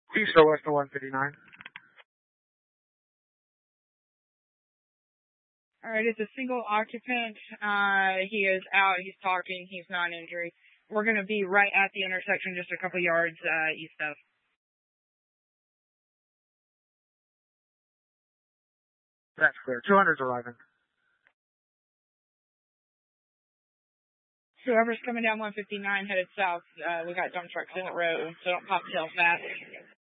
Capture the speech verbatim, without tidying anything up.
East or west of one fifty-nine. All right, it's a single occupant. Uh, he is out. He's talking. He's non-injury. We're going to be right at the intersection, just a couple yards uh, east of. That's clear. two hundred's arriving. Whoever's coming down one fifty-nine headed south, uh, we got dump trucks in the road, so don't pop tail fast.